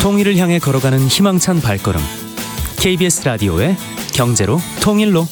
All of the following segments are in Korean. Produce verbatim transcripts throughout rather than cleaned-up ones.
통일을 향해 걸어가는 희망찬 발걸음. 케이비에스 라디오의 경제로 통일로.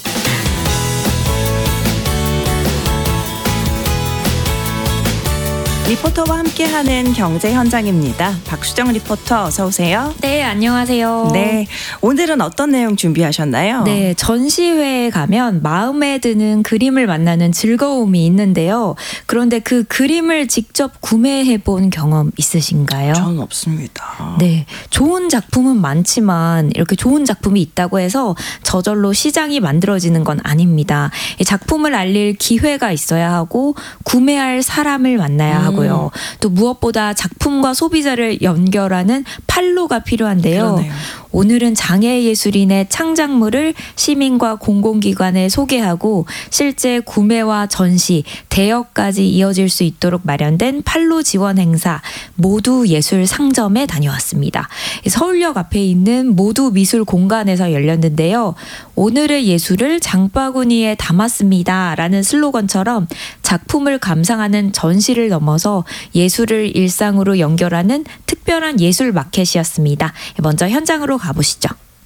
리포터와 함께하는 경제 현장입니다. 박수정 리포터, 어서 오세요. 네, 안녕하세요. 네, 오늘은 어떤 내용 준비하셨나요? 네, 전시회에 가면 마음에 드는 그림을 만나는 즐거움이 있는데요. 그런데 그 그림을 직접 구매해 본 경험 있으신가요? 전 없습니다. 네, 좋은 작품은 많지만 이렇게 좋은 작품이 있다고 해서 저절로 시장이 만들어지는 건 아닙니다. 이 작품을 알릴 기회가 있어야 하고 구매할 사람을 만나야 음. 하고 또 무엇보다 작품과 소비자를 연결하는 판로가 필요한데요. 그러네요. 오늘은 장애예술인의 창작물을 시민과 공공기관에 소개하고 실제 구매와 전시, 대여까지 이어질 수 있도록 마련된 판로 지원 행사 모두 예술 상점에 다녀왔습니다. 서울역 앞에 있는 모두 미술 공간에서 열렸는데요. 오늘의 예술을 장바구니에 담았습니다 라는 슬로건처럼 작품을 감상하는 전시를 넘어서 예술을 일상으로 연결하는 특별한 예술 마켓이었습니다. 먼저 현장으로 가보시죠.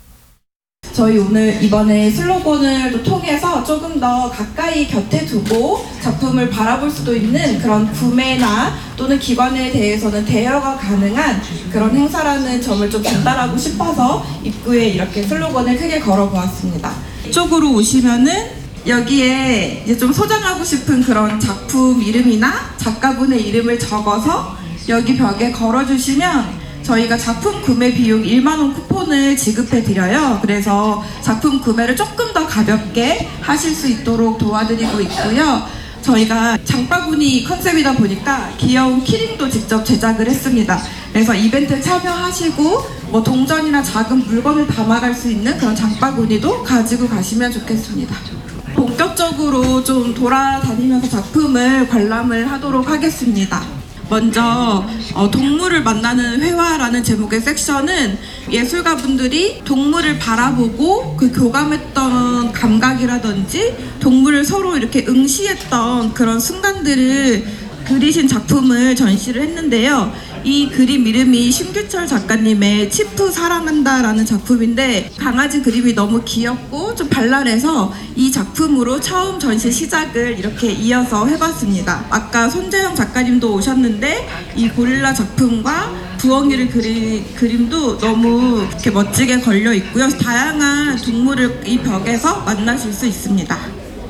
저희 오늘 이번에 슬로건을 통해서 조금 더 가까이 곁에 두고 작품을 바라볼 수도 있는 그런 구매나 또는 기관에 대해서는 대여가 가능한 그런 행사라는 점을 좀 전달하고 싶어서 입구에 이렇게 슬로건을 크게 걸어보았습니다. 이쪽으로 오시면은 여기에 이제 좀 소장하고 싶은 그런 작품 이름이나 작가분의 이름을 적어서 여기 벽에 걸어주시면 저희가 작품 구매 비용 일만 원 쿠폰을 지급해 드려요. 그래서 작품 구매를 조금 더 가볍게 하실 수 있도록 도와드리고 있고요. 저희가 장바구니 컨셉이다 보니까 귀여운 키링도 직접 제작을 했습니다. 그래서 이벤트 참여하시고 뭐 동전이나 작은 물건을 담아갈 수 있는 그런 장바구니도 가지고 가시면 좋겠습니다. 본격적으로 좀 돌아다니면서 작품을 관람을 하도록 하겠습니다. 먼저 어, 동물을 만나는 회화라는 제목의 섹션은 예술가분들이 동물을 바라보고 그 교감했던 감각이라든지 동물을 서로 이렇게 응시했던 그런 순간들을 그리신 작품을 전시를 했는데요. 이 그림 이름이 심규철 작가님의 치프 사랑한다 라는 작품인데 강아지 그림이 너무 귀엽고 좀 발랄해서 이 작품으로 처음 전시 시작을 이렇게 이어서 해봤습니다. 아까 손재영 작가님도 오셨는데 이 고릴라 작품과 부엉이를 그린 그림도 너무 이렇게 멋지게 걸려 있고요. 다양한 동물을 이 벽에서 만나실 수 있습니다.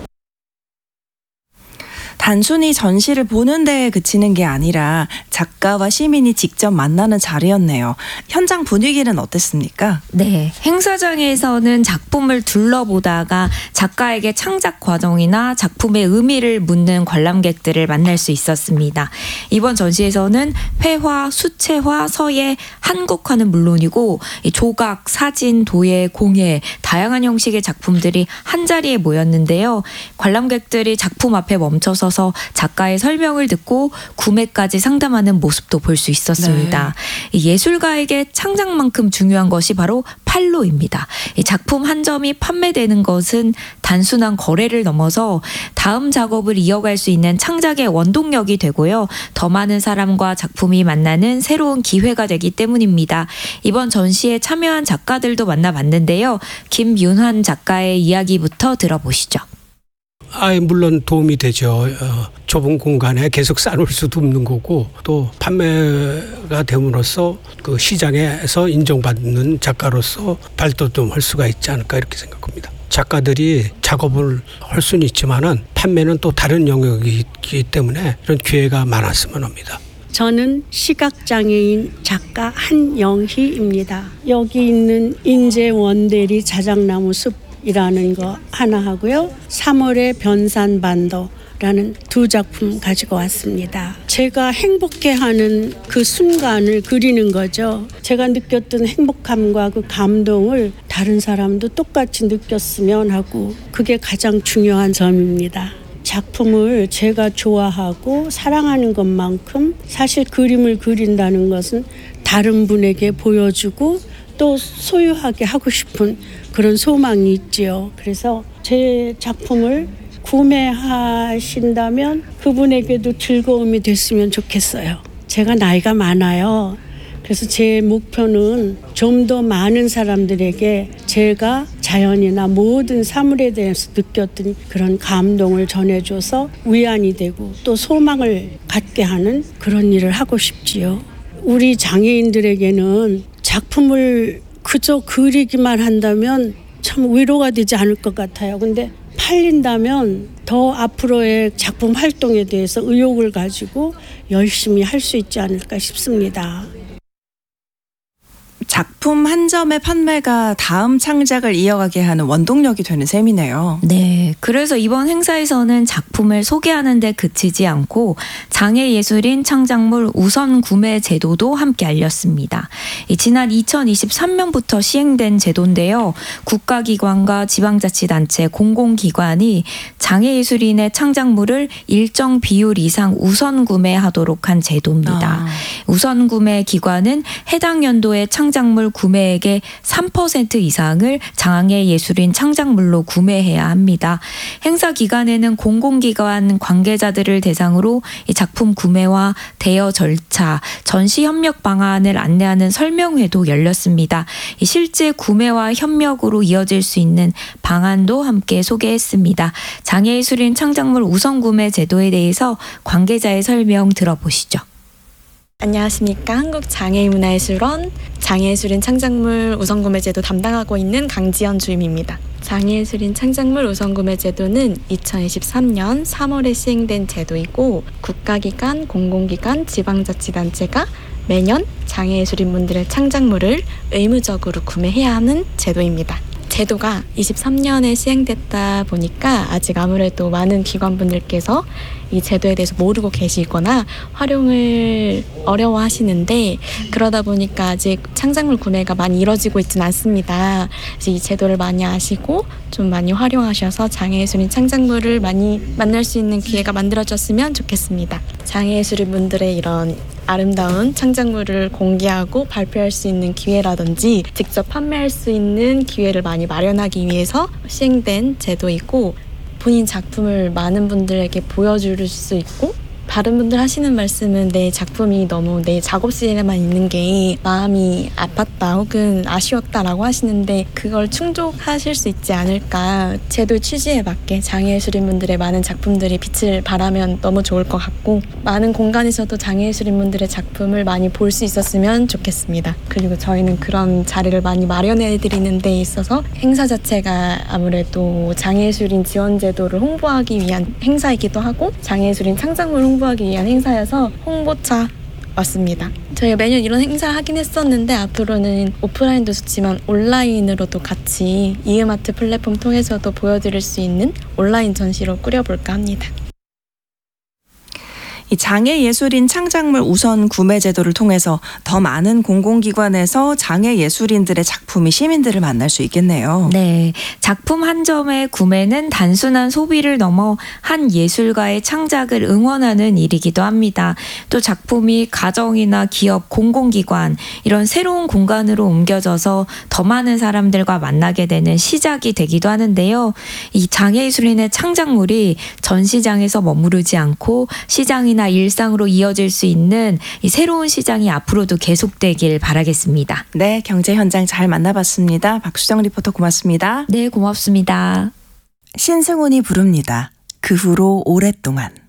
단순히 전시를 보는 데에 그치는 게 아니라 작가와 시민이 직접 만나는 자리였네요. 현장 분위기는 어땠습니까? 네, 행사장에서는 작품을 둘러보다가 작가에게 창작 과정이나 작품의 의미를 묻는 관람객들을 만날 수 있었습니다. 이번 전시에서는 회화, 수채화, 서예, 한국화는 물론이고 조각, 사진, 도예, 공예 다양한 형식의 작품들이 한자리에 모였는데요. 관람객들이 작품 앞에 멈춰서 작가의 설명을 듣고 구매까지 상담하는 모습도 볼 수 있었습니다. 네. 예술가에게 창작만큼 중요한 것이 바로 판로입니다. 작품 한 점이 판매되는 것은 단순한 거래를 넘어서 다음 작업을 이어갈 수 있는 창작의 원동력이 되고요. 더 많은 사람과 작품이 만나는 새로운 기회가 되기 때문입니다. 이번 전시에 참여한 작가들도 만나봤는데요. 김윤환 작가의 이야기부터 들어보시죠. 아, 물론 도움이 되죠. 어, 좁은 공간에 계속 쌓을 수도 없는 거고 또 판매가 됨으로써 그 시장에서 인정받는 작가로서 발돋움 할 수가 있지 않을까 이렇게 생각합니다. 작가들이 작업을 할 수는 있지만은 판매는 또 다른 영역이기 때문에 이런 기회가 많았으면 합니다. 저는 시각장애인 작가 한영희입니다. 여기 있는 인제 원대리 자작나무 숲 이라는 거 하나 하고요. 삼월의 변산반도라는 두 작품 가지고 왔습니다. 제가 행복해하는 그 순간을 그리는 거죠. 제가 느꼈던 행복함과 그 감동을 다른 사람도 똑같이 느꼈으면 하고 그게 가장 중요한 점입니다. 작품을 제가 좋아하고 사랑하는 것만큼 사실 그림을 그린다는 것은 다른 분에게 보여주고 또 소유하게 하고 싶은 그런 소망이 있지요. 그래서 제 작품을 구매하신다면 그분에게도 즐거움이 됐으면 좋겠어요. 제가 나이가 많아요. 그래서 제 목표는 좀 더 많은 사람들에게 제가 자연이나 모든 사물에 대해서 느꼈던 그런 감동을 전해줘서 위안이 되고 또 소망을 갖게 하는 그런 일을 하고 싶지요. 우리 장애인들에게는 작품을 그저 그리기만 한다면 참 위로가 되지 않을 것 같아요. 근데 팔린다면 더 앞으로의 작품 활동에 대해서 의욕을 가지고 열심히 할 수 있지 않을까 싶습니다. 작품 한 점의 판매가 다음 창작을 이어가게 하는 원동력이 되는 셈이네요. 네, 그래서 이번 행사에서는 작품을 소개하는 데 그치지 않고 장애예술인 창작물 우선 구매 제도도 함께 알렸습니다. 이 지난 이천이십삼 년부터 시행된 제도인데요. 국가기관과 지방자치단체, 공공기관이 장애예술인의 창작물을 일정 비율 이상 우선 구매하도록 한 제도입니다. 아. 우선 구매 기관은 해당 연도의 창작물 구매액의 삼 퍼센트 이상을 장애예술인 창작물로 구매해야 합니다. 행사 기간에는 공공기관 관계자들을 대상으로 이 작품 구매와 대여 절차, 전시 협력 방안을 안내하는 설명회도 열렸습니다. 이 실제 구매와 협력으로 이어질 수 있는 방안도 함께 소개했습니다. 장애예술인 창작물 우선 구매 제도에 대해서 관계자의 설명 들어보시죠. 안녕하십니까. 한국장애인문화예술원 장애예술인 창작물 우선구매제도 담당하고 있는 강지연 주임입니다. 장애예술인 창작물 우선구매제도는 이천이십삼 년 삼월에 시행된 제도이고 국가기관, 공공기관, 지방자치단체가 매년 장애예술인분들의 창작물을 의무적으로 구매해야 하는 제도입니다. 제도가 이십삼 년에 시행됐다 보니까 아직 아무래도 많은 기관분들께서 이 제도에 대해서 모르고 계시거나 활용을 어려워하시는데 그러다 보니까 아직 창작물 구매가 많이 이뤄지고 있지는 않습니다. 그래서 이 제도를 많이 아시고 좀 많이 활용하셔서 장애예술인 창작물을 많이 만날 수 있는 기회가 만들어졌으면 좋겠습니다. 장애예술인 분들의 이런 아름다운 창작물을 공개하고 발표할 수 있는 기회라든지 직접 판매할 수 있는 기회를 많이 마련하기 위해서 시행된 제도이고 본인 작품을 많은 분들에게 보여줄 수 있고 다른 분들 하시는 말씀은 내 작품이 너무 내 작업실에만 있는 게 마음이 아팠다 혹은 아쉬웠다라고 하시는데 그걸 충족하실 수 있지 않을까. 제도 취지에 맞게 장애예술인분들의 많은 작품들이 빛을 발하면 너무 좋을 것 같고 많은 공간에서도 장애예술인분들의 작품을 많이 볼 수 있었으면 좋겠습니다. 그리고 저희는 그런 자리를 많이 마련해드리는 데 있어서 행사 자체가 아무래도 장애예술인 지원제도를 홍보하기 위한 행사이기도 하고 장애예술인 창작물 홍보 하기 위한 행사여서 홍보차 왔습니다. 저희가 매년 이런 행사를 하긴 했었는데 앞으로는 오프라인도 좋지만 온라인으로도 같이 이음아트 플랫폼 통해서도 보여드릴 수 있는 온라인 전시로 꾸려볼까 합니다. 이 장애예술인 창작물 우선 구매 제도를 통해서 더 많은 공공기관에서 장애예술인들의 작품이 시민들을 만날 수 있겠네요. 네, 작품 한 점의 구매는 단순한 소비를 넘어 한 예술가의 창작을 응원하는 일이기도 합니다. 또 작품이 가정이나 기업, 공공기관 이런 새로운 공간으로 옮겨져서 더 많은 사람들과 만나게 되는 시작이 되기도 하는데요. 이 장애예술인의 창작물이 전시장에서 머무르지 않고 시장이나 일상으로 이어질 수 있는 이 새로운 시장이 앞으로도 계속되길 바라겠습니다. 네, 경제 현장 잘 만나봤습니다. 박수정 리포터 고맙습니다. 네, 고맙습니다. 신승훈이 부릅니다. 그 후로 오랫동안.